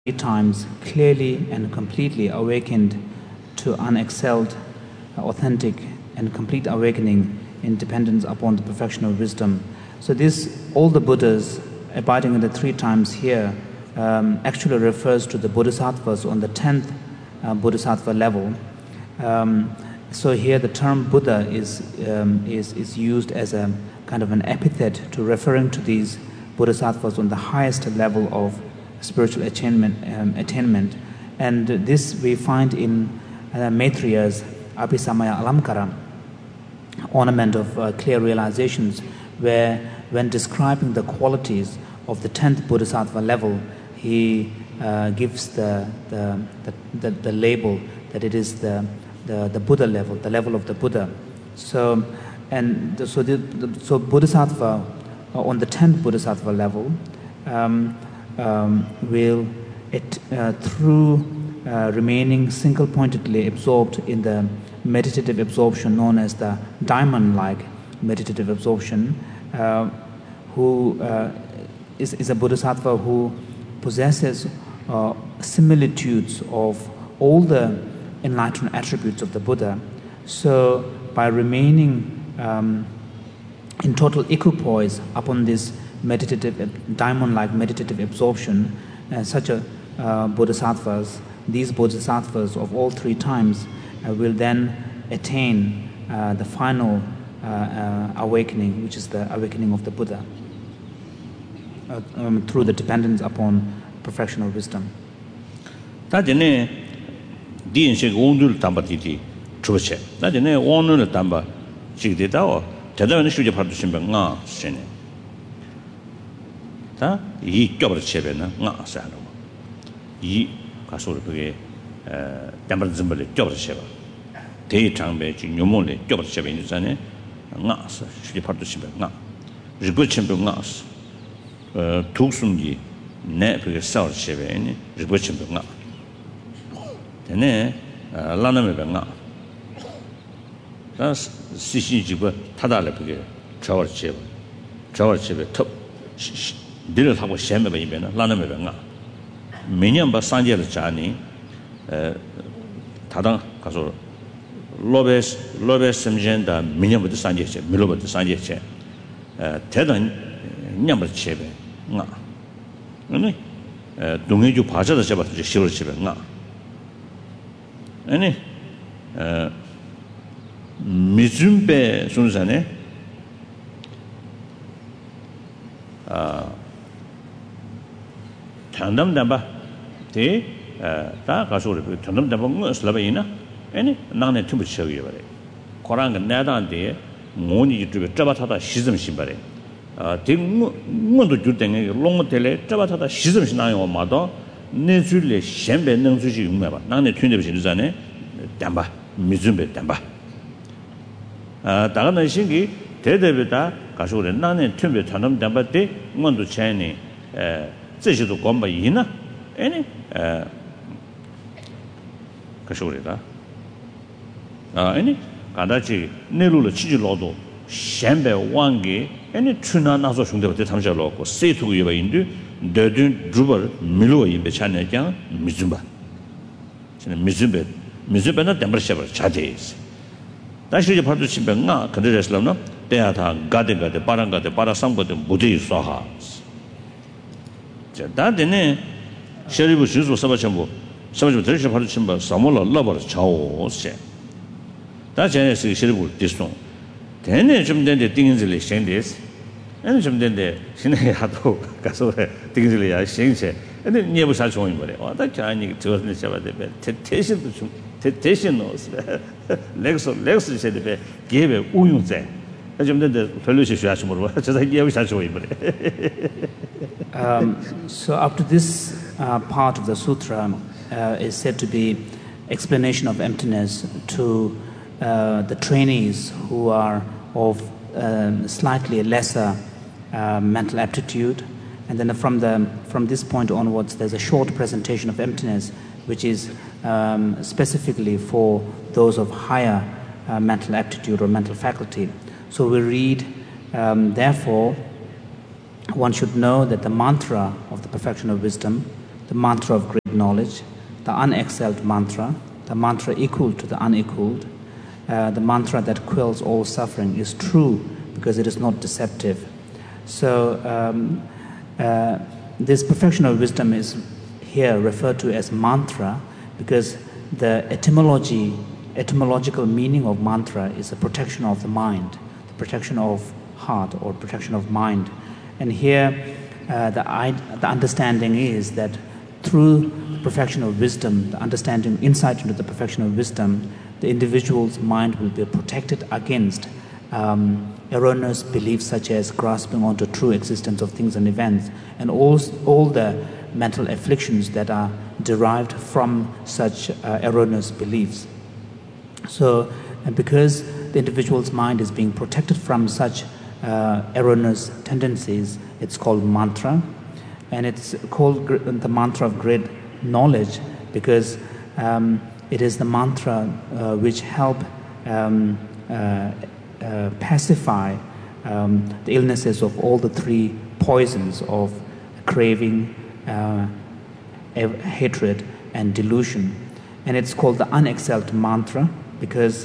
3 times clearly and completely awakened to unexcelled, authentic, and complete awakening in dependence upon the perfection of wisdom. So all the Buddhas abiding in the 3 times here actually refers to the Bodhisattvas on the 10th Bodhisattva level. So here the term Buddha is used as a kind of an epithet to referring to these Bodhisattvas on the highest level of spiritual attainment. And this we find in Maitriya's Abhisamaya Alamkara, ornament of clear realizations, where when describing the qualities of the 10th Bodhisattva level, he gives the label that it is the Buddha level, the level of the Buddha. So Bodhisattva on the 10th Bodhisattva level will through remaining single-pointedly absorbed in the meditative absorption known as the diamond-like meditative absorption, who is a Bodhisattva who possesses similitudes of all the enlightened attributes of the Buddha. So by remaining in total equipoise upon this meditative, diamond-like meditative absorption, such a these bodhisattvas of all 3 times will then attain the final awakening, which is the awakening of the Buddha, through the dependence upon perfection of wisdom. Minyamba Sanjel Jani, Tadang Casor, Lobes Semgenda, Minyam with the Sanjay, Miloba the Sanjay, Tedan Nyamba Chebe, Nga. Any Dungu Paja the Shabbat, the Shil Chebe, Nga. Any Mizumbe Sunzane. Tandam Damba, the Gasuri, Tandam Damba Slavina, any none too much show you. Korang and Nadan de, Moni to Tabatata Shizm Shimbare. Tingu Jutang, long tele, Tabatata Shizm Shnai or Mado, Nezule, Shembe, Nanzuji, none twin of Shizane, Damba, Mizumbe Damba. Dagana Shingi, Tedebita, Gasuri, none twin Tandam Damba de, Mondo Chani. 这些都光把赢呢，哎呢，可是我的啊，哎呢，刚才去内陆的积极劳动，300万个，哎呢，去那所兄弟在他们家劳过，谁图也把印度，德顿主播米罗也被抢来讲，米准吧，现在米准那点不下边差点是，但是就跑到去边啊，可能是了呢，等下他搞的，把他上过的不得说哈。 但是呢，下一步迅速300千步，300步这些跑的钱吧，上么了老把它超些。但现在是下一步低松，天天这么点的顶子里现的是，这么点的现在也都告诉我顶子里也现些，你也不啥穷一不的，我讲你这个人晓得呗，贴心不穷，贴心喏是呗，那个时现在呗，给呗无用在。 So after this part of the sutra is said to be explanation of emptiness to the trainees who are of slightly lesser mental aptitude, and then from this point onwards there's a short presentation of emptiness which is specifically for those of higher mental aptitude or mental faculty. So we read, therefore, one should know that the mantra of the perfection of wisdom, the mantra of great knowledge, the unexcelled mantra, the mantra equal to the unequaled, the mantra that quells all suffering is true because it is not deceptive. So this perfection of wisdom is here referred to as mantra because the etymological meaning of mantra is the protection of the mind, the protection of heart or protection of mind. And here the understanding is that through the perfection of wisdom, the understanding, insight into the perfection of wisdom, the individual's mind will be protected against erroneous beliefs such as grasping onto true existence of things and events, and all the mental afflictions that are derived from such erroneous beliefs. So, and because the individual's mind is being protected from such erroneous tendencies, it's called mantra, and it's called the mantra of great knowledge because it is the mantra which help pacify the illnesses of all the three poisons of craving, hatred, and delusion. And it's called the unexcelled mantra because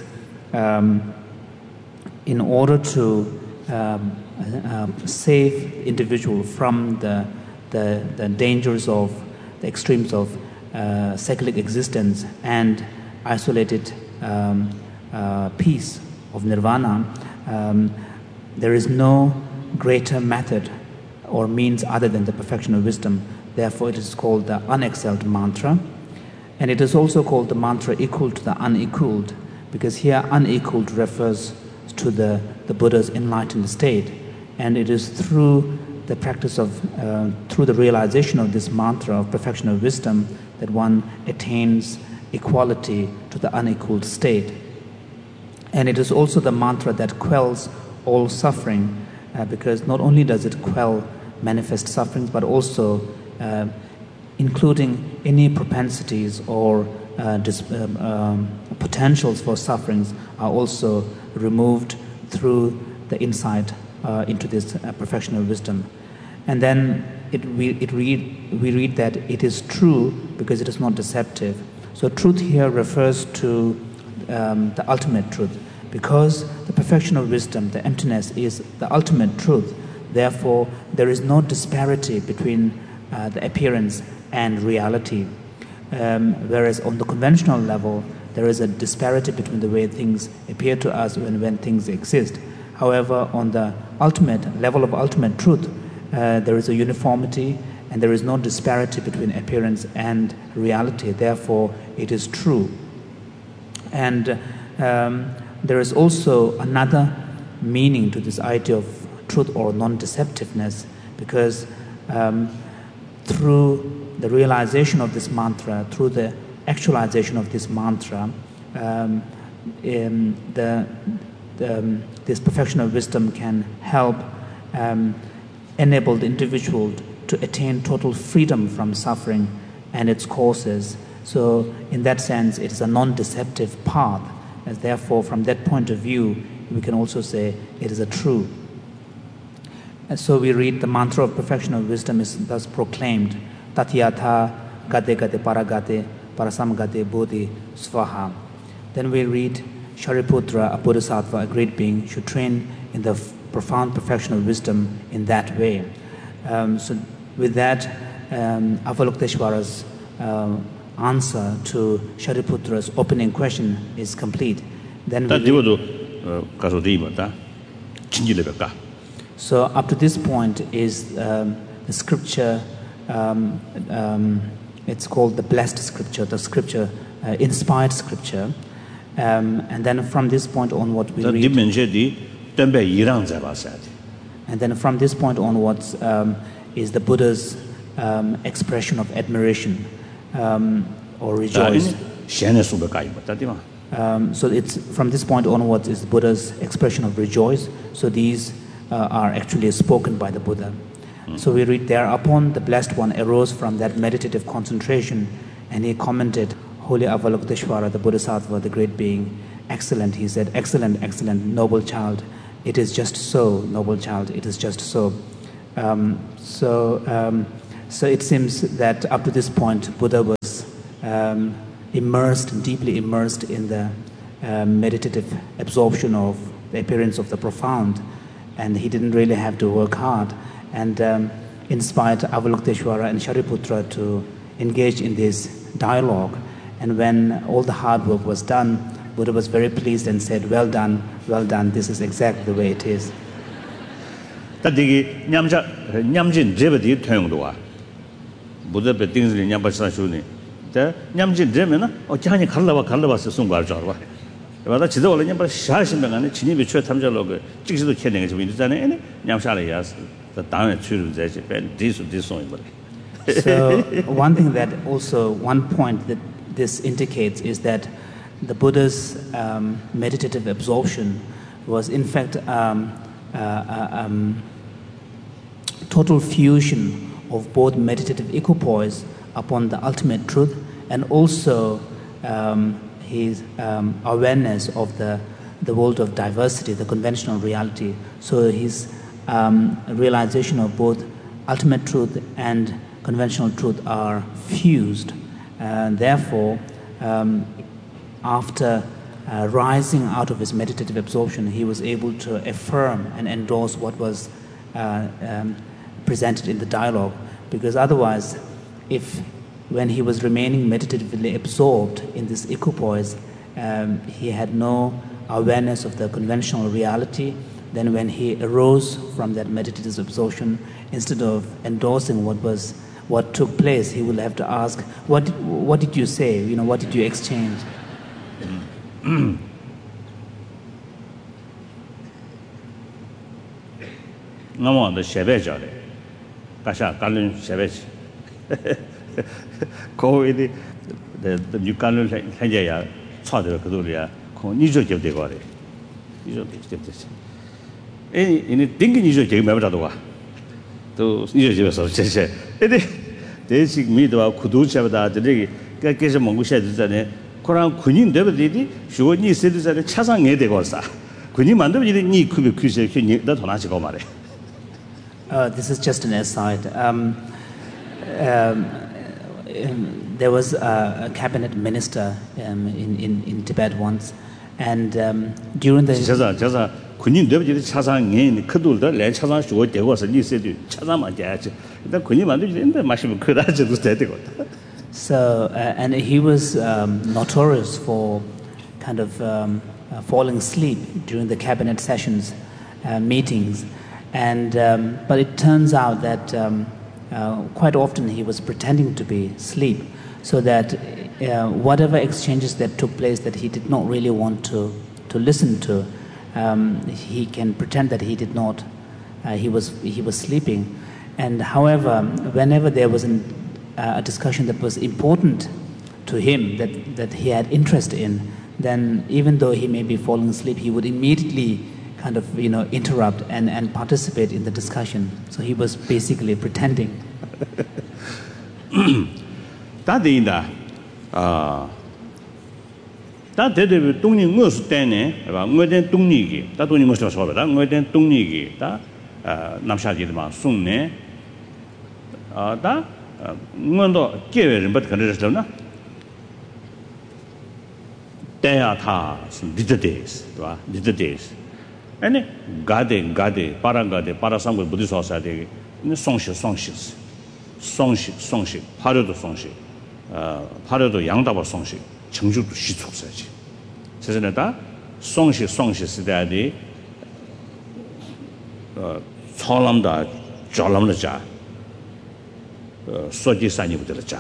in order to save the individual from the dangers of the extremes of cyclic existence and isolated peace of nirvana, there is no greater method or means other than the perfection of wisdom. Therefore, it is called the unexcelled mantra. And it is also called the mantra equal to the unequaled, because here unequaled refers to the Buddha's enlightened state. And it is through the practice of, through the realization of this mantra of perfection of wisdom that one attains equality to the unequaled state. And it is also the mantra that quells all suffering, because not only does it quell manifest sufferings, but also including any propensities or potentials for sufferings are also removed through the insight into this perfection of wisdom. And then we read that it is true because it is not deceptive. So truth here refers to the ultimate truth. Because the perfection of wisdom, the emptiness, is the ultimate truth, therefore there is no disparity between the appearance and reality. Whereas on the conventional level, there is a disparity between the way things appear to us when things exist. However, on the ultimate level of ultimate truth, there is a uniformity and there is no disparity between appearance and reality. Therefore, it is true. And there is also another meaning to this idea of truth or non-deceptiveness, because through the realization of this mantra, through the actualization of this mantra, this perfection of wisdom can help enable the individual to attain total freedom from suffering and its causes. So in that sense, it is a non-deceptive path. And therefore, from that point of view, we can also say it is a true. And so we read the mantra of perfection of wisdom is thus proclaimed, Tatyatha gate gate paragate parasam gate bodhi svaha. Then we read, Shariputra, a bodhisattva, a great being, should train in the profound perfection of wisdom in that way. So with that, Avalokiteshvara's answer to Shariputra's opening question is complete. Then so up to this point is the scripture, it's called the blessed scripture, the scripture, inspired scripture. And then from this point onward we read, and then from this point onwards is the Buddha's expression of admiration or rejoice. So it's from this point onwards is the Buddha's expression of rejoice. So these are actually spoken by the Buddha. So we read, thereupon the Blessed One arose from that meditative concentration and he commented, Holy Avalokiteshvara, the Bodhisattva, the great being, excellent, he said, excellent, excellent, noble child. It is just so, noble child, it is just so. So it seems that up to this point, Buddha was deeply immersed in the meditative absorption of the appearance of the profound, and he didn't really have to work hard, and inspired Avalokiteshvara and Shariputra to engage in this dialogue. And when all the hard work was done, Buddha was very pleased and said, well done, this is exactly the way it is. Tadigi nyamjin jebadi tongdoa. Buddha betings in Yambasashuni. The nyamjin demena, or Jani Kalava Sungar Jarwa. But that's all in Yamba Shashim and Chini Tamjalog, Chisu Kenning is Winzan, Yamshalias, the town of Churu, this song. So one point that this indicates is that the Buddha's meditative absorption was in fact total fusion of both meditative equipoise upon the ultimate truth and also his awareness of the world of diversity, the conventional reality. So his realization of both ultimate truth and conventional truth are fused, and therefore after rising out of his meditative absorption, he was able to affirm and endorse what was presented in the dialogue, because otherwise, if when he was remaining meditatively absorbed in this equipoise, he had no awareness of the conventional reality, then when he arose from that meditative absorption, instead of endorsing what took place, he will have to ask, what did you say? What did you exchange? No, the Shevejare. Kasha, Kalun Shevej. Go with the new Kalun Hajaya, Father Kadulia, Nijo Jevdegore. Any thinking Nijo Jevdadua. To Nijo Jevdadua. They seek me to Kuducha, the day, Kakes Mongusha, Koran Kunin Devidi, Shuni citizen Chasang Edegosa. Kunimandu didn't could be Kushi, that Honachigomare. This is just an aside. There was a cabinet minister in Tibet once, and during the Kunin Devidi Chasang in Kadulda, Land Chasang Shua, there was a new city, Chasama Jaj, the Kunimandu in the Mashim Kuraja to Statico. So, and he was notorious for kind of falling asleep during the cabinet sessions, meetings. And but it turns out that quite often he was pretending to be asleep, so that whatever exchanges that took place that he did not really want to listen to, he can pretend that he did not. He was sleeping, and however, whenever there was a discussion that was important to him, that he had interest in, then even though he may be falling asleep, he would immediately kind of interrupt and participate in the discussion. So he was basically pretending. That in that the Tony Mus Dane, about Muden Tunigi, that only must have solved that Muden Tunigi, that Namshadima Sunne, that Mundo Kevin, but Kanadana. They are little days. And Gade, Parangade, Parasam Buddhist Society, in the songship, Parado songship, Parado Yangdaba songship, Chengju to Shitu Sachi. Says that songship, the Solamda, Jolamda, Soji Sani with the Cha.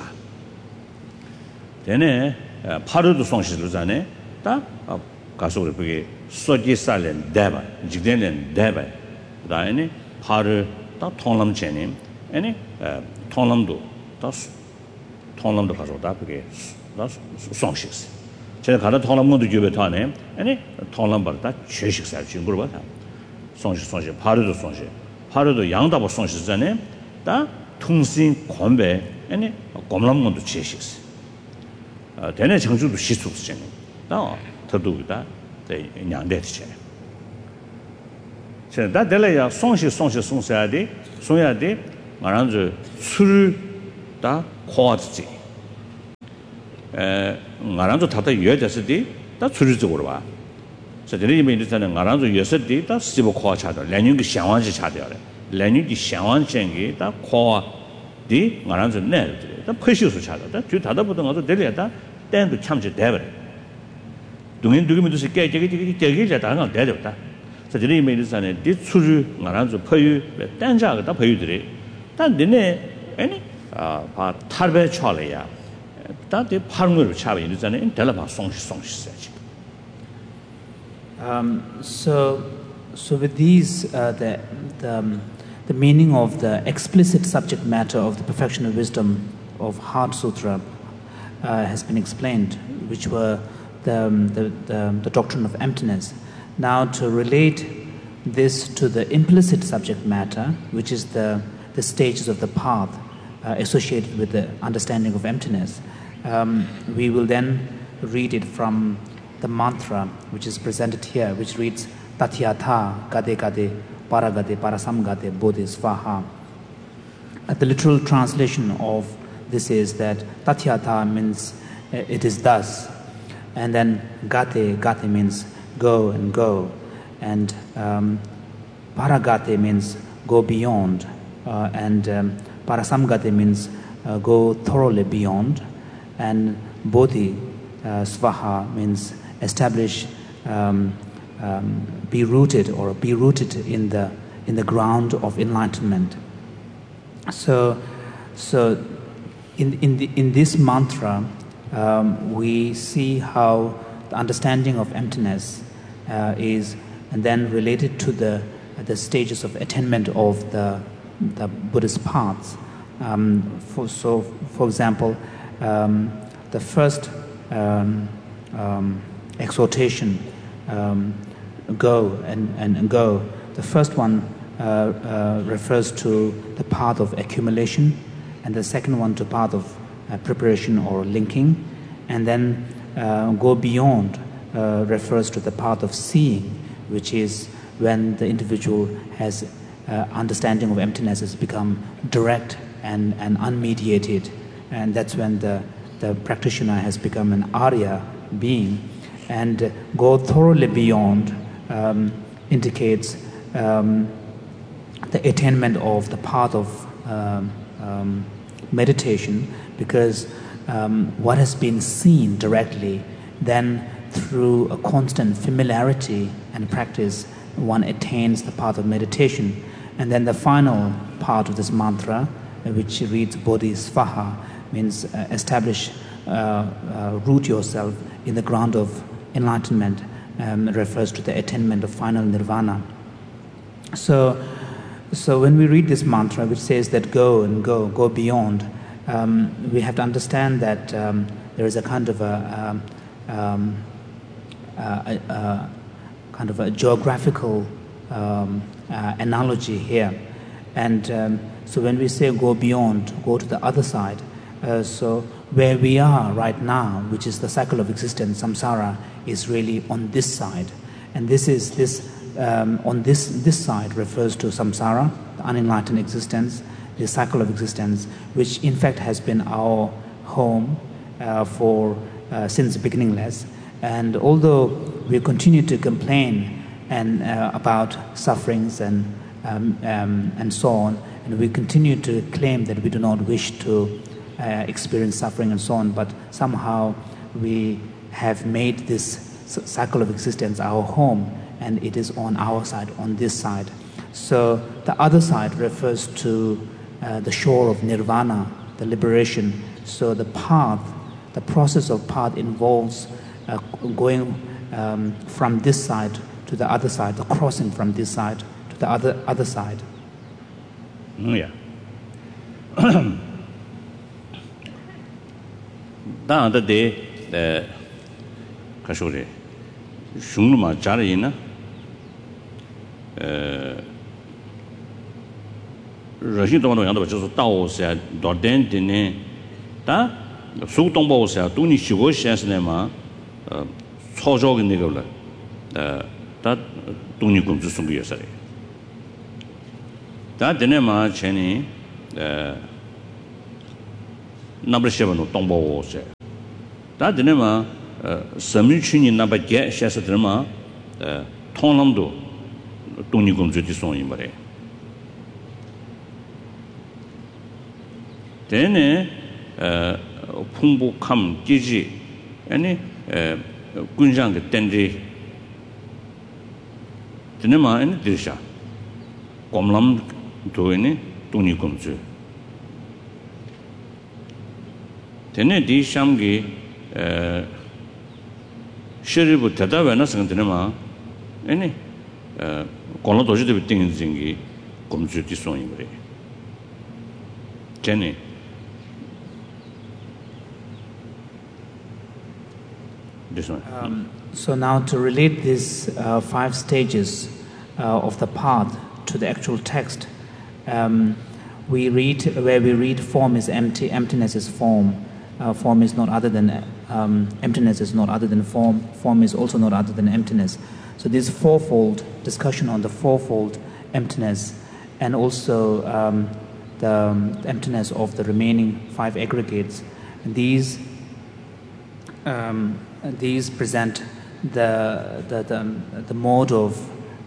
Then Parado songship Luzane, that Kaso Soji Silent Deba, Jigden and Deba, Diane, Paru, that Tonlam Chenim, any Tonlamdo, that's Tonlam the Kaso, that's songships. Chenakata Tonlam to Jubetane, any Tonlam, but that Cheshik Sachi Gurba, Songi, Paru the Songi, Paru the Yangdaba Songi, that Tungsin Kombe, any Gomlam to Cheshis. Then I change to Shisu Chenim. Now, to do that. Young dead chair. So that delay, Songi, Songsiade, 말한저 술 다 코아지 말한저 다다 유해졌을때 다 술적으로 봐. 저들이 이면에서는 말한저 유해졌을때 다 스티브 코아 차다. 레닌이 상황지 차대요. 레닌이 상황쟁이 다 코아디 말한저 내. 다 퍼시우스 차다. 다 다다 보던 것도 내려다 땡도 참지 대버. 동행 두기면서 깨게 다가 대졌다. 저들이 이면에서는 디 술을 말한저 퍼유 땡자가 다 퍼유들이 다 내내 아니 바 탈베 쳐려야 다들 파르무를 차베 이르잖아요. 달라바 송시 So with these the meaning of the explicit subject matter of the perfection of wisdom of Heart Sutra has been explained, which were the doctrine of emptiness. Now to relate this to the implicit subject matter, which is the stages of the path associated with the understanding of emptiness, we will then read it from the mantra which is presented here, which reads Tatyatha Gade Gade Paragade Parasamgade Bodhi Svaha. The literal translation of this is that Tatyatha means it is thus, and then Gate means go and go, and Paragate means go beyond, and Parasamgate means go thoroughly beyond, and Bodhi Svaha means establish, be rooted in the ground of enlightenment. So in this mantra, we see how the understanding of emptiness is, and then related to the stages of attainment of the Buddhist paths. For example, the first exhortation, go and go. The first one refers to the path of accumulation, and the second one to path of preparation or linking, and then go beyond refers to the path of seeing, which is when the individual has understanding of emptiness has become direct and unmediated, and that's when the practitioner has become an Arya being. And go thoroughly beyond indicates the attainment of the path of meditation, because what has been seen directly, then through a constant familiarity and practice, one attains the path of meditation. And then the final part of this mantra, which reads Bodhi Svaha, means establish, root yourself in the ground of enlightenment, refers to the attainment of final nirvana. So when we read this mantra, which says that go and go beyond, we have to understand that there is a kind of a geographical analogy here, and so when we say go beyond, go to the other side, so where we are right now, which is the cycle of existence, samsara, is really on this side, and this on this side refers to samsara, the unenlightened existence, the cycle of existence, which in fact has been our home for since beginningless. And although we continue to complain and about sufferings and so on, and we continue to claim that we do not wish to experience suffering and so on, but somehow we have made this cycle of existence our home, and it is on our side, on this side. So the other side refers to the shore of nirvana, the liberation. So the process of path involves going from this side to the other side, the crossing from this side to the other side. Yeah. 다 데 가쇼레 슝루마 자리나 러시도만 양도就是道下多点的呢다 수동보사 돈이 쉬고 시에서네마 초조의 내가라 다 돈이 공주 송비였어요. 다 되네마 전에 number 7 no tongbo se da dine ma sami chuni number ge sha sa de ma tongnam do tongni gom ju di song yin bare dene 풍부 감 기지 아니 군장 그 땐지 드네마 아니 드샤 곰람 도에니 돈이 검주 데네 디샴기 셔리부 대다베나 생드네마 아니 곰람 도지도 비팅인지 검주 디송이 그래 제네 So now to relate these 5 stages of the path to the actual text, we read form is empty, emptiness is form, form is not other than emptiness is not other than form, form is also not other than emptiness. So this fourfold discussion on the fourfold emptiness and also the emptiness of the remaining 5 aggregates, these present the mode of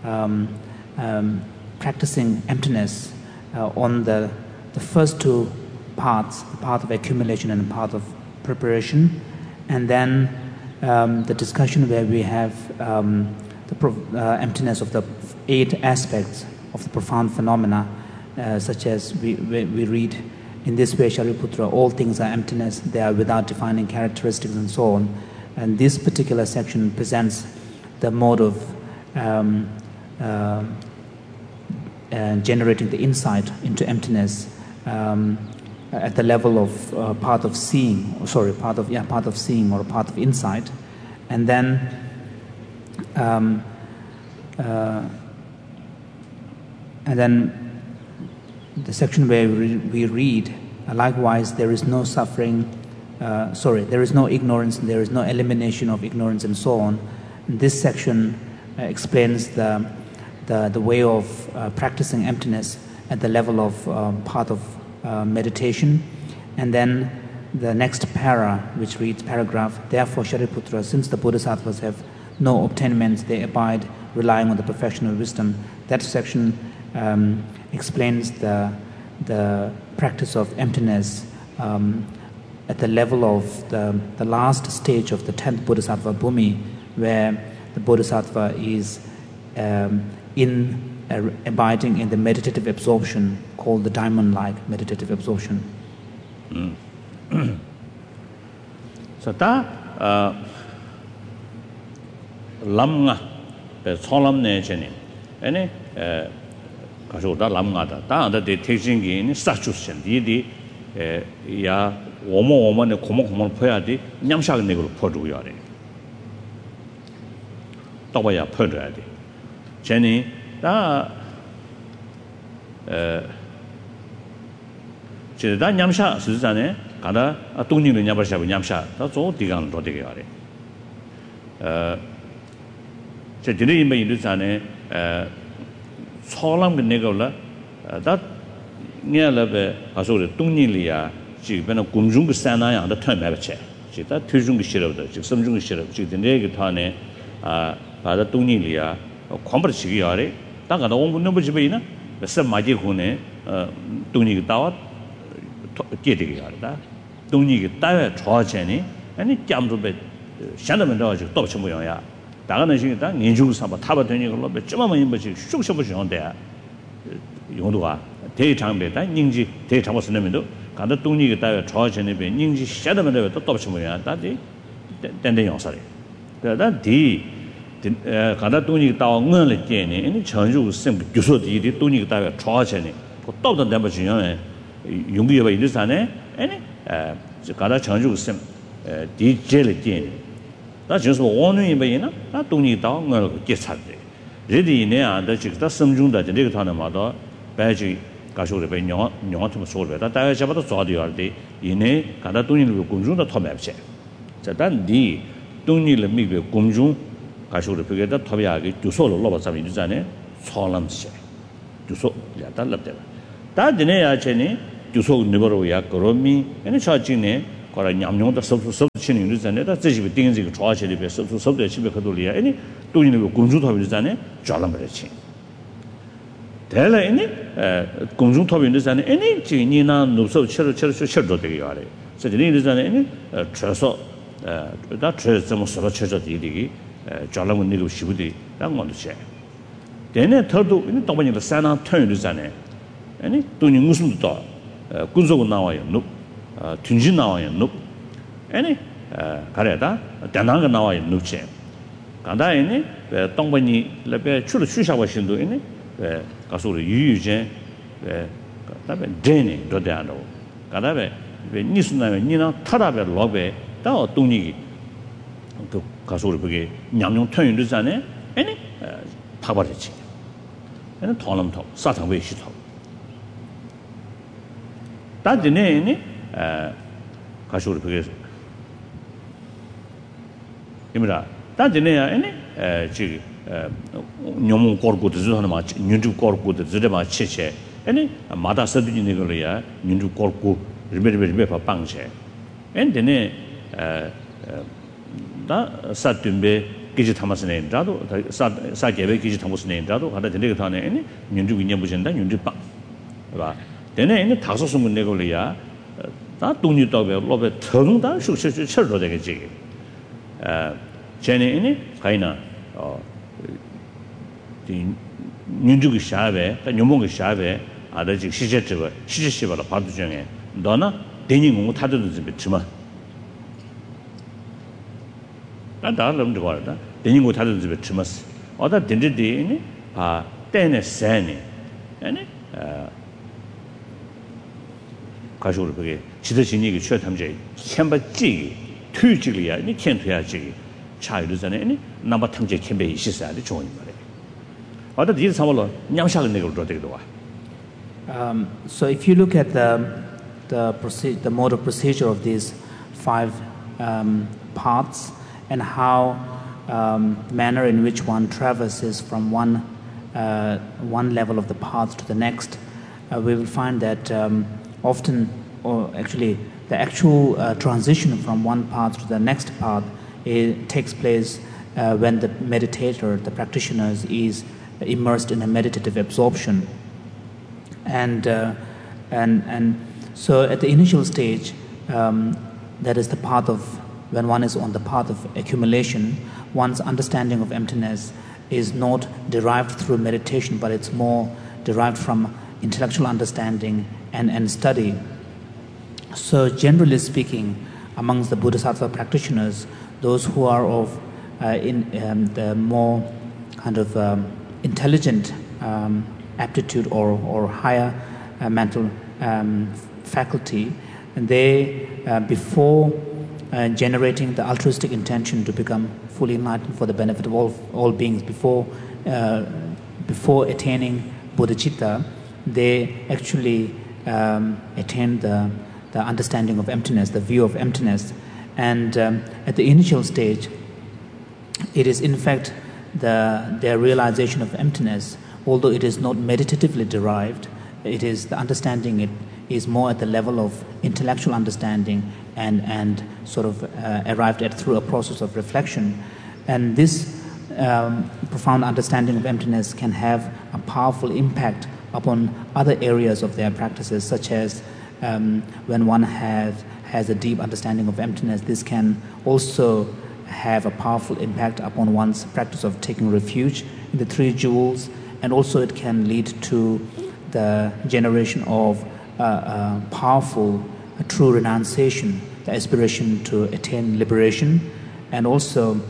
practicing emptiness on the first 2 parts, the path of accumulation and the path of preparation, and then the discussion where we have the emptiness of the 8 aspects of the profound phenomena, such as we read in this way, Shariputra, all things are emptiness, they are without defining characteristics and so on. And this particular section presents the mode of generating the insight into emptiness at the level of path of seeing, path of seeing or path of insight, and then the section where we read, likewise, there is no suffering. There is no ignorance, there is no elimination of ignorance, and so on. And this section explains the way of practicing emptiness at the level of path of meditation. And then the next para, which reads paragraph, therefore, Shariputra, since the Bodhisattvas have no obtainments, they abide relying on the perfection of wisdom. That section explains the practice of emptiness at the level of the last stage of the 10th Bodhisattva Bhumi, where the Bodhisattva is abiding in the meditative absorption called the diamond-like meditative absorption. So that lamga cholam ne chene ene kaso da lamga da anda de teaching in sachushen di ya 오모 ne 고모 퍼야 돼 냠샤가 내고 퍼주고야 돼 또봐야 퍼줘야 돼 제니 다 제다 냠샤 스즈자네 가다 동님을 냠바샤고 냠샤 다조 디강 도 되게 하래 제 드네 임에 있는자네 소람 내가라 다 냐라베 가서를 동님이야 지금은 공중의 산나양의 텀매버체 지다 퇴중의 싫어도 지 섬중의 싫어 지금 내게 타네 바다 동님이야 컴버치기 하래 다가다 오는 뭐 집에이나 몇 마디 후네 동님이 따와 깨되게 하다 동님이 따에 좋아지니 아니 짬도베 샹다면 나와지 또 처모야 다가는 시기다 년중 삼바 타바 되는 걸로 몇점만 임버지 쑥쑥 좋은데 용도가 대장배다 닝지 대장보 쓰는면도 간다 동리가 따에 좋아지는 배 닝지 샹다면 또 처모야 다지 땡땡 용사래 그러다 디 간다 동리가 따와 응을 깨네 아니 전주 생 교수들이 동리가 따에 좋아지네 또도 내가 중요해 용기가 있는사네 아니 가다 전주 생 디젤 깨네 나就是오는 이베이나 나 동리 따와 응을 깨차대 레디네 안다 지금 섬중다这个他呢嘛到白去 가쇼를 배 영어처럼 소를 다 다야 잡아도 좋아도 할때 이내 가다 돈이를 공중도 터매지 자단디 돈이를 미베 공중 가쇼를 배게다 터배하게 주소를 넣어서 이잖아요 소람시 주소 야달랍대 다 드네야 전에 주소 네버로 야 그러미 아니 차진네 거라 냠용도 섭섭 치는 일이잖아요. 다 제집이 띵지 좋아하시리 배 섭섭도 집에 가돌이야. 아니 또 있는 거 공주탑이잖아요. 잘람 버렸지. 대래니 공중탑인데잖아요. 아니 지니나 노서 철도 되게 하래. 그래서 이제는 쳐서 다 쳐서 서로 쳐서 되게 잘람은 이거 시부디 랑 먼저 대내 더도 이 동반이도 산나 턴이잖아요. 아니 돈이 무슨 또 군소고 나와요. 눕 tun지 나와요. 눕 아니 가래다 대나가 나와요. 눕체 간다이니 동반이 레베 출을 추샤고 신도 이니 가서 유유제 그다음에 데니 도대하노 그다음에 니스나면 니나 타라베 로베 다 동리기 그 가서 그게 냠용 턴이잖아요. 아니 타버렸지. 얘는 돈음토 사탕왜 시토 다지네니 가쇼르 그게 이미라 다지네야 아니 지 뇽몬 거르고도 저는 막 윤주 거르고도 저래마 치체 아니 마다 서드니 걸이야 윤주 거르고 리베리베 방체 엔데네 다 사tumbe 기지 담았으네 자도 사계배 기지 담았으네 자도 하다 되게 타네 아니 윤주 위년 부신다 윤주 빵 봐 되네 이제 다섯 숨은 내걸이야 다 돈이 떠배 로베 텅다 숙식을 철로 되겠지 쟤네 가이나 윤주기 샤베 녀몽기 샤베 아다지 시제시바라 바도 중에 너나 대니 공부 타도도 좀 있지만 난 다른 놈도 말다 대니 공부 타도도 좀 있지만 어다 딘디디니 아 때네 세니 아니 가지고 그게 지도진이 최탐제 캠바지 투지리야 니 캠투야지 차이르잖아요. 니 남바 탐제 캠베 있어야 돼 좋은 말이야. 어디 뒤에 삼월로 냠샤를 내고 그러더라도 와. So if you look at the mode of procedure of these five paths and how manner in which one traverses from one level of the path to the next, we will find that often, or actually, the actual transition from one path to the next path takes place when the meditator, the practitioner, is immersed in a meditative absorption. And so at the initial stage, that is the path of, when one is on the path of accumulation, one's understanding of emptiness is not derived through meditation, but it's more derived from intellectual understanding and study. So generally speaking, amongst the Bodhisattva practitioners, those who are of the more kind of intelligent aptitude or higher mental faculty, and they before generating the altruistic intention to become fully enlightened for the benefit of all beings, before attaining bodhicitta, they actually attain the understanding of emptiness, the view of emptiness. And at the initial stage, it is in fact their realization of emptiness, although it is not meditatively derived, it is the understanding, it is more at the level of intellectual understanding and sort of arrived at through a process of reflection. And this profound understanding of emptiness can have a powerful impact upon other areas of their practices, such as when one has a deep understanding of emptiness, this can also have a powerful impact upon one's practice of taking refuge in the three jewels, and also it can lead to the generation of powerful true renunciation, the aspiration to attain liberation, and also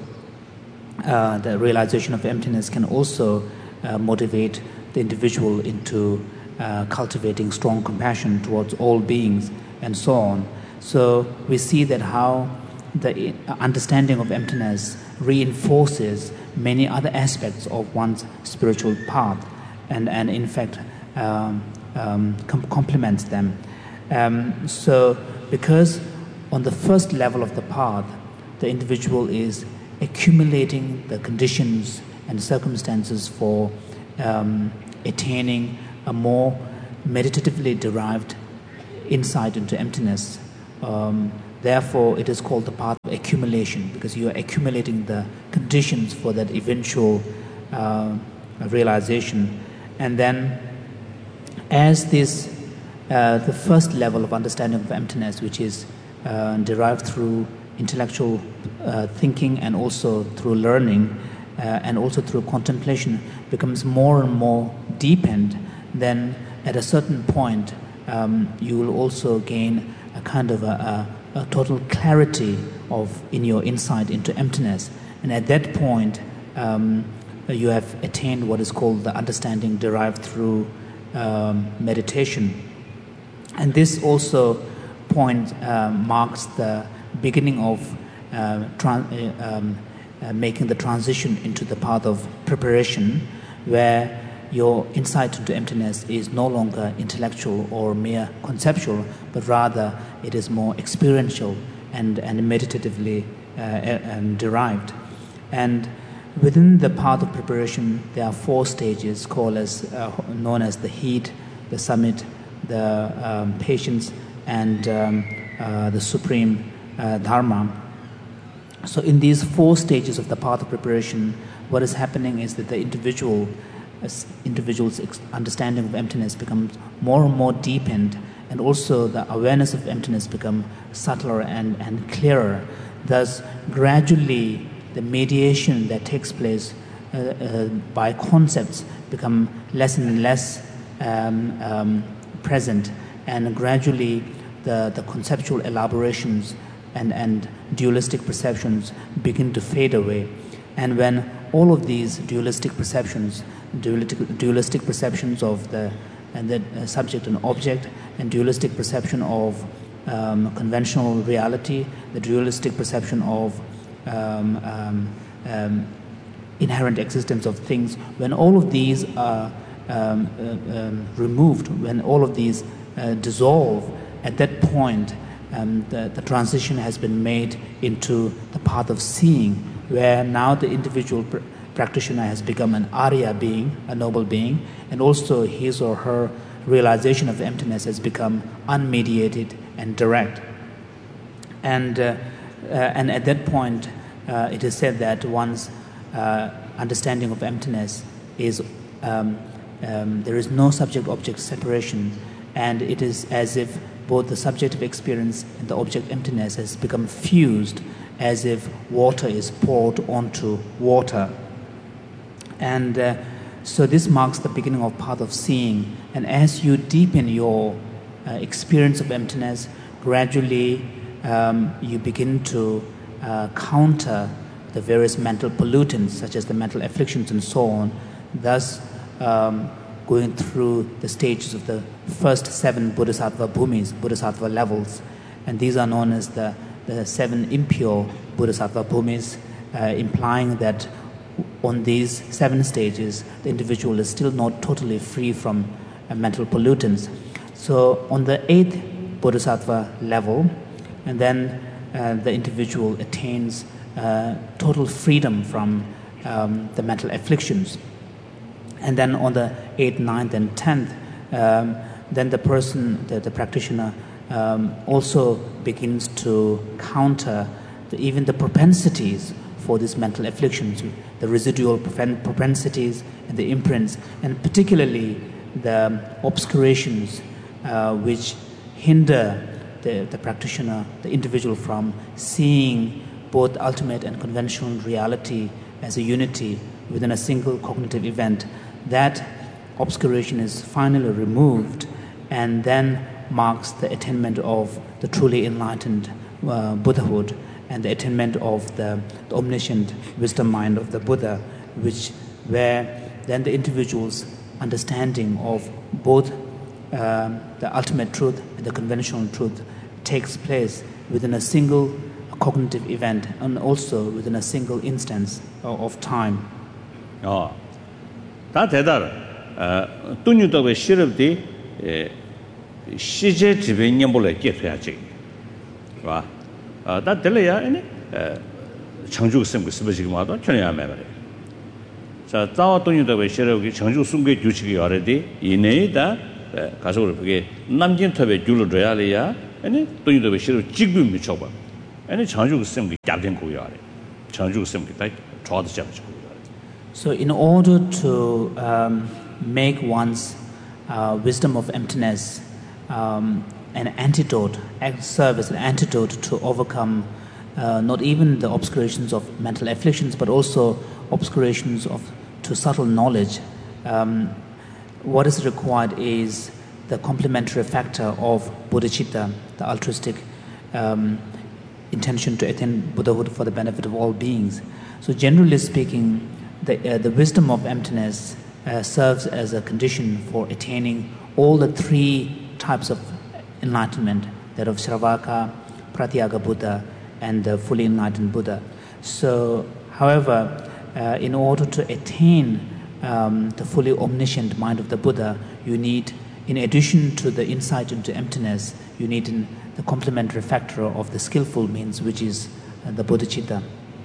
the realization of emptiness can also motivate the individual into cultivating strong compassion towards all beings and so on. So we see that how the understanding of emptiness reinforces many other aspects of one's spiritual path and in fact complements them. So because on the first level of the path, the individual is accumulating the conditions and circumstances for attaining a more meditatively derived insight into emptiness. Therefore, it is called the path of accumulation, because you are accumulating the conditions for that eventual realization. And then, as this, the first level of understanding of emptiness, which is derived through intellectual thinking and also through learning and also through contemplation, becomes more and more deepened, then at a certain point, you will also gain a kind of a total clarity in your insight into emptiness. And at that point, you have attained what is called the understanding derived through meditation. And this also point marks the beginning of making the transition into the path of preparation, where your insight into emptiness is no longer intellectual or mere conceptual, but rather it is more experiential and meditatively derived. And within the path of preparation, there are 4 stages known as the heat, the summit, the patience, and the supreme dharma. So in these 4 stages of the path of preparation, what is happening is that the individual's understanding of emptiness becomes more and more deepened, and also the awareness of emptiness becomes subtler and clearer. Thus, gradually, the mediation that takes place by concepts become less and less present, and gradually the conceptual elaborations and dualistic perceptions begin to fade away. And when all of these dualistic perceptions of the subject and object, and dualistic perception of conventional reality, the dualistic perception of inherent existence of things, when all of these are removed, when all of these dissolve, at that point the transition has been made into the path of seeing, where now the individual practitioner has become an Arya being, a noble being, and also his or her realization of emptiness has become unmediated and direct. And at that point, it is said that one's understanding of emptiness is there is no subject-object separation, and it is as if both the subjective experience and the object emptiness has become fused, as if water is poured onto water. And so this marks the beginning of path of seeing. And as you deepen your experience of emptiness, gradually you begin to counter the various mental pollutants, such as the mental afflictions and so on, thus going through the stages of the first 7 bodhisattva bhumis, bodhisattva levels. And these are known as the 7 impure bodhisattva bhumis, implying that on these 7 stages, the individual is still not totally free from mental pollutants. So on the 8th bodhisattva level, and then the individual attains total freedom from the mental afflictions. And then on the 8th, 9th, and 10th, then the person, the practitioner, also begins to counter even the propensities for these mental afflictions, the residual propensities and the imprints, and particularly the obscurations which hinder the practitioner, the individual, from seeing both ultimate and conventional reality as a unity within a single cognitive event. That obscuration is finally removed, and then marks the attainment of the truly enlightened Buddhahood and the attainment of the omniscient wisdom mind of the Buddha, where then the individual's understanding of both the ultimate truth and the conventional truth takes place within a single cognitive event, and also within a single instance of time. 다 대다라. 돈유도의 시럽디 시제 지배념불에 깨펴야지. 봐. 다 들려야 아니 청주 선거 스베지기 마도 전해야 말이야. 자, 자와 돈유도의 시럽이 청주 선거 규칙이 알아디 이내다 가서 그게 남진 탑에 줄을 줘야리야 아니 돈이도 싫어 지금 미쳐 봐 아니 장주 쌤이 잡된 거야 장주 쌤이 다 좋아도 잡죠. So in order to make one's wisdom of emptiness an antidote, serve as an antidote to overcome not even the obscurations of mental afflictions, but also obscurations to subtle knowledge, what is required is the complementary factor of bodhicitta, the altruistic intention to attain Buddhahood for the benefit of all beings. So generally speaking, the wisdom of emptiness serves as a condition for attaining all the three types of enlightenment, that of Shravaka, Pratyaga Buddha, and the fully enlightened Buddha. So, however, in order to attain the fully omniscient mind of the Buddha, you need, in addition to the insight into emptiness, you need the complementary factor of the skillful means, which is the bodhicitta.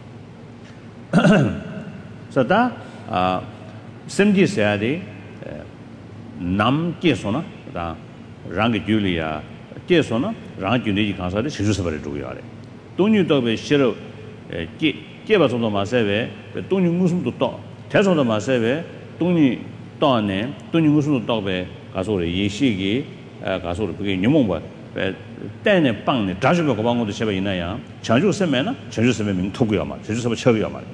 So that semji sayade nam jesona da rang julia jesona rang juni kansa de shisu sabare do yare donyu do be shiro je ba so ma sebe donyu musum do to taso do ma sebe donyu do ne donyu musum do be gaso le yeshi gi gaso le be nyumong ba 때에 빵네 다시고 고방고도 셔버 있나야 전주 세면은 전주 세면 명 토고야 말 전주 세면 쳐고야 말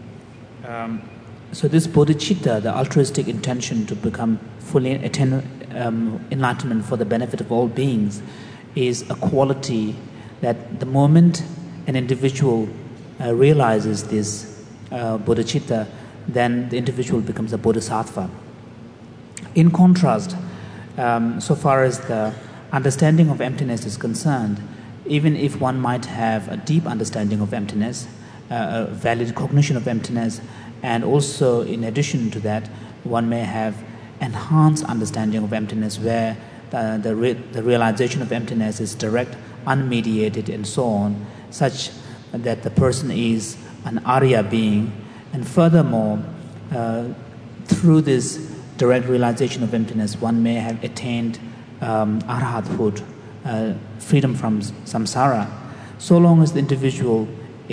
So this bodhicitta, the altruistic intention to become fully enlightenment for the benefit of all beings, is a quality that the moment an individual realizes this bodhicitta, then the individual becomes a bodhisattva. In contrast, so far as the understanding of emptiness is concerned, even if one might have a deep understanding of emptiness, a valid cognition of emptiness, and also in addition to that, one may have enhanced understanding of emptiness where the realization of emptiness is direct, unmediated, and so on, such that the person is an Arya being. And furthermore, through this direct realization of emptiness, one may have attained arhathood, freedom from samsara. So long as the individual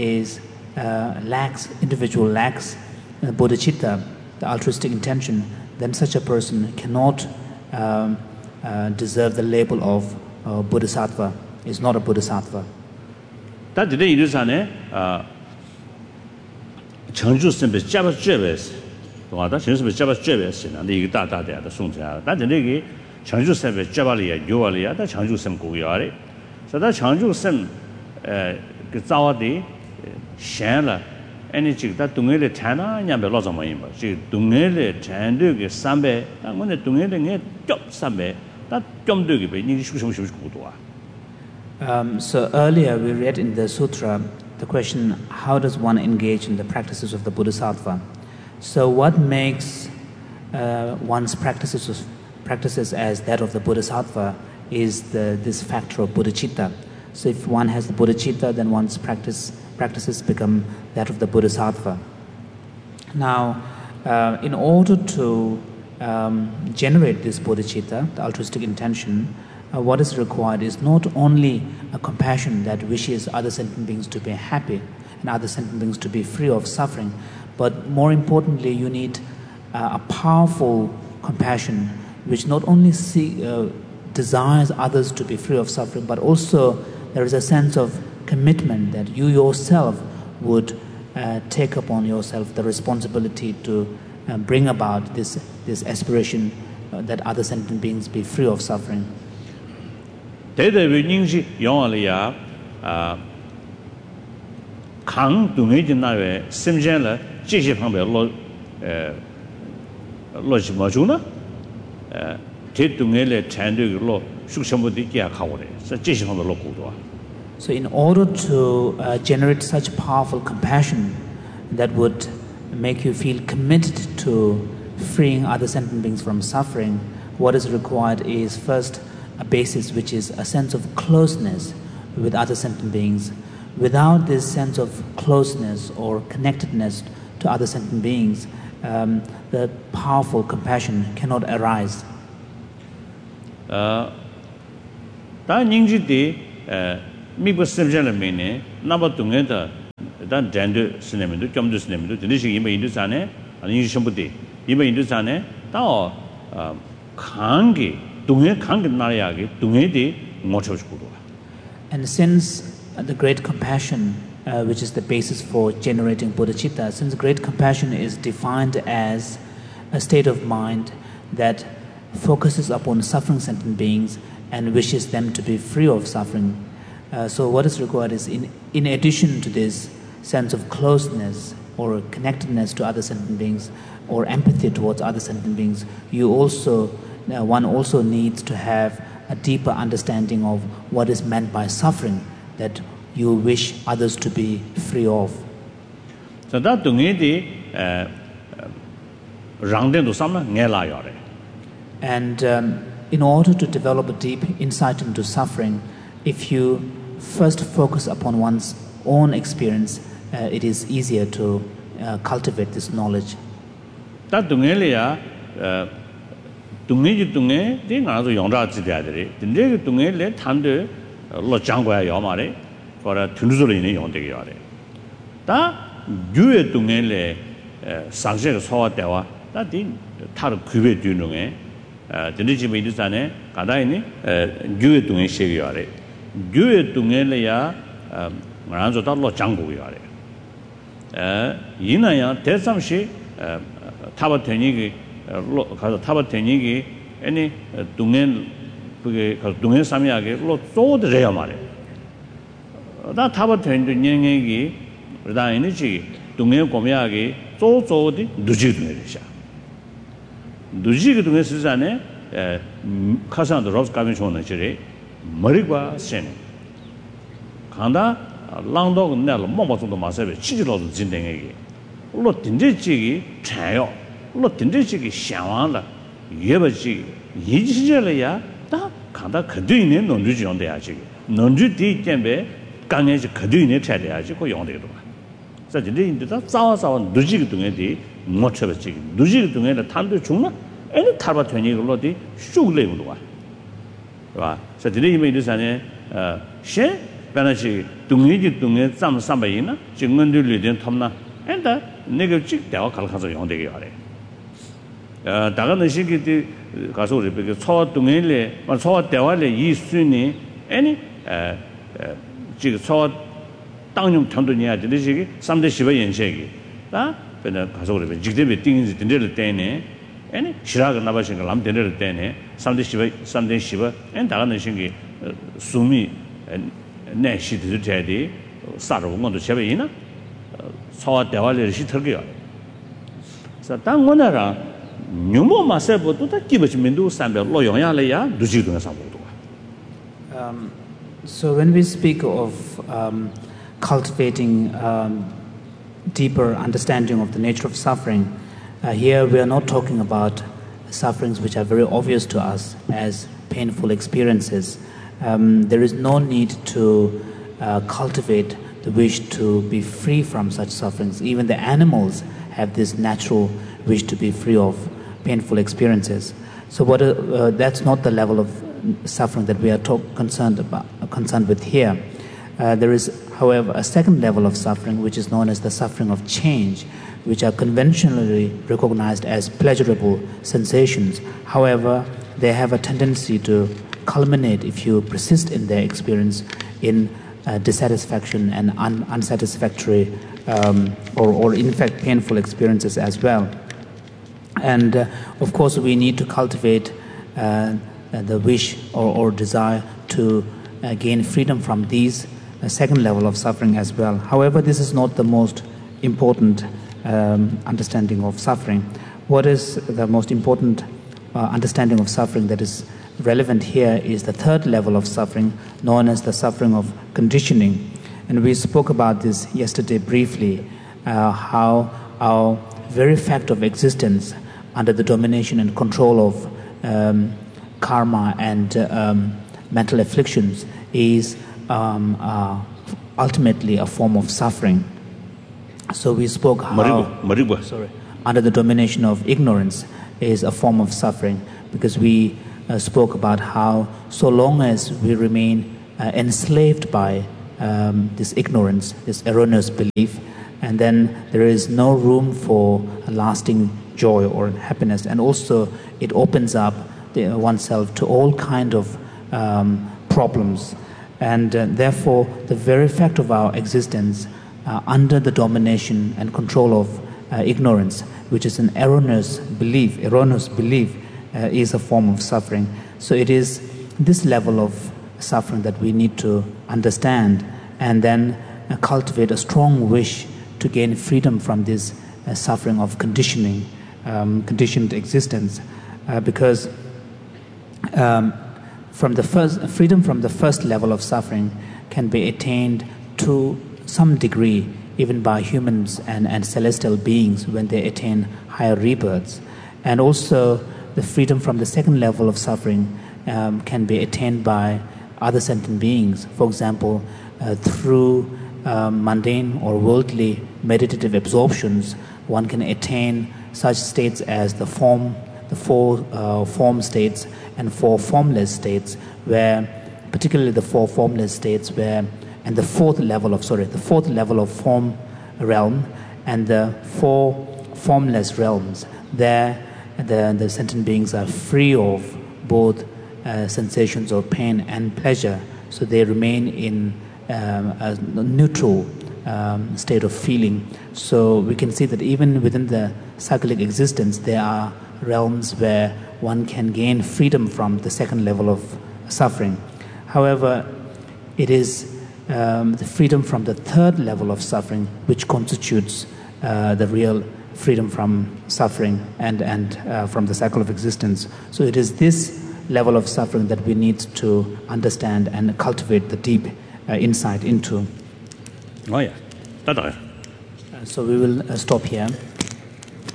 lacks bodhicitta, the altruistic intention, then such a person cannot deserve the label of bodhisattva, is not a bodhisattva. 다 되게 이르사네 전주 선배 잡아 줘베스 도와다 전주 선배 잡아 줘베스나 이게 다다다다 송자 다 되게 전주 선배 잡아리야 요알이야 다 전주 선 고야래 그래서 전주 선그 자와디 샹라 아니 지금 다 동해를 타나 냐면 로자마인 봐 지금 동해를 잔득의 삼배 당근에 동해를 겹 삼배 다좀 되게 배 니 슈슈슈 고도아 So earlier we read in the sutra the question, how does one engage in the practices of the bodhisattva? So what makes one's practices as that of the bodhisattva is this factor of bodhicitta. So if one has the bodhicitta, then one's practices become that of the bodhisattva. Now, in order to generate this bodhicitta, the altruistic intention, what is required is not only a compassion that wishes other sentient beings to be happy and other sentient beings to be free of suffering, but more importantly, you need a powerful compassion which not only desires others to be free of suffering, but also there is a sense of commitment that you yourself would take upon yourself the responsibility to bring about this aspiration that other sentient beings be free of suffering. 대대의 닝시 영화리야 강 동해진 나외 심전을 지시 방법에 로지 뭐주나 대동해를 잔득으로 숙성부터 기약하고래. 그래서 지시 방법으로 고도와. So in order to generate such powerful compassion that would make you feel committed to freeing other sentient beings from suffering, what is required is first a basis which is a sense of closeness with other sentient beings. Without this sense of closeness or connectedness to other sentient beings, the powerful compassion cannot arise. 다 닝지디 미부 습전을 메네 나바 동에다 단 젠드 스네면도 점도 스네면도 드리시 이메 인도산에 아니 전부디 이메 인도산에 다 강기 동에 강기 나라야기 동에디 못 쳐주고. And since the great compassion, which is the basis for generating bodhicitta, since great compassion is defined as a state of mind that focuses upon suffering sentient beings and wishes them to be free of suffering. So what is required is, in addition to this sense of closeness or connectedness to other sentient beings or empathy towards other sentient beings, one also needs to have a deeper understanding of what is meant by suffering that you wish others to be free of. So that and in order to develop a deep insight into suffering, if you first focus upon one's own experience, it is easier to cultivate this knowledge. That 동네지 동네 내가도 영자지 돼야들이 근데 동네에 탄데 로 장고야 요마래 거라 튼두소리 있는 용되게 요래 다 유의 동네에 상세가 소화되와 다디 타르 규베 뒤능에 드니지메 이르산에 가다이니 유의 동네 시기 요래 유의 동네에야 말한서 달로 장고 요래 이나야 대삼시 타바테니기 가서 타바테니기 아니 동네 그게 그 동네 삼야게 로 쪼드래야 말이야. 다 타바테니 년행이 그다음에지 동네 고미야게 쪼쪼디 누지도래샤. 누지기 동네 시간에 카산도 로스 카미션은 저래 머리가 센. 간다 랑도 내가 뭐뭐도 마세베 치지로도 진행하게. 로 딘제지기 차요. 로 딘제지기 샹왕라 예버지 이지절이야 다 간다 그뒤에 논주지 용돼야지 논주 뒤 때문에 강에서 그뒤에 차려야지 그 용되도 그래서 이제 인도다 싸워서 누지기 동에디 못 쳐버지 누지기 동에는 탄도 중나 애는 타바 되니로디 쑥레고도 와 봐. 그래서 이제 이메 이르산에 셰 변하시 동의지 동에 쌈 삼바이나 증언들이 된 탐나 엔다 내가 찍대와 갈가서 용되게 하래 다가는 시기들 가서 우리 그 초동에래 초 대화래 이 순이 아니 지금 초 땅용 전도니야 되는 시기 3대 10의 연세기 다 그냥 가서 우리 직접에 띵인지 된들 때네 아니 시라가 나바신 걸 남 된들 때네 3대 10의 엔 다가는 시기 수미 내시들 제디 사로 건도 제베이나 초 대화래 시터게요 그래서 땅 원하라 So when we speak of cultivating deeper understanding of the nature of suffering, here we are not talking about sufferings which are very obvious to us as painful experiences. There is no need to cultivate the wish to be free from such sufferings. Even the animals have this natural wish to be free of painful experiences. So that's not the level of suffering that we are concerned with here. There is, however, a second level of suffering which is known as the suffering of change, which are conventionally recognized as pleasurable sensations. However, they have a tendency to culminate, if you persist in their experience, in dissatisfaction and unsatisfactory or in fact painful experiences as well. And of course we need to cultivate the wish or desire to gain freedom from these second level of suffering as well. However, this is not the most important understanding of suffering. What is the most important understanding of suffering that is relevant here is the third level of suffering, known as the suffering of conditioning. And we spoke about this yesterday briefly, how our very fact of existence under the domination and control of karma and mental afflictions is ultimately a form of suffering. So we spoke how under the domination of ignorance is a form of suffering, because we spoke about how so long as we remain enslaved by this ignorance, this erroneous belief, and then there is no room for a lasting joy or happiness, and also it opens up oneself to all kind of problems, and therefore the very fact of our existence under the domination and control of ignorance, which is an erroneous belief, is a form of suffering. So it is this level of suffering that we need to understand, and then cultivate a strong wish to gain freedom from this suffering of conditioning, conditioned existence, because freedom from the first level of suffering can be attained to some degree even by humans and celestial beings when they attain higher rebirths. And also the freedom from the second level of suffering can be attained by other sentient beings. For example, through mundane or worldly meditative absorptions, one can attain such states as the four form states and four formless states, where particularly the four formless states and the fourth level of form realm and the four formless realms, there the sentient beings are free of both sensations of pain and pleasure, so they remain in a neutral state of feeling. So we can see that even within the cyclic existence, there are realms where one can gain freedom from the second level of suffering. However, it is the freedom from the third level of suffering which constitutes the real freedom from suffering and from the cycle of existence. So it is this level of suffering that we need to understand and cultivate the deep insight into. Oh yeah, So we will stop here.